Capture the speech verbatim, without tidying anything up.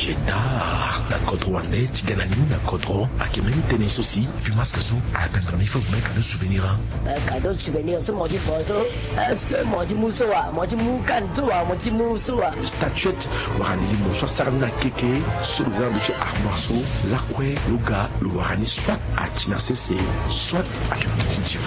Jeddah na code rwandais tiganani na code ro akemeni tennis aussi puis masque so attends mais il faut vous mettre cadeau souvenir hein cadeau souvenir so moji poso est-ce que moji muso wa moji mu kanzo wa moji muso wa statuette warani mo so sarna keke sur le de chez armoire so la kwe luga le warani soit à China C C soit à Kemeni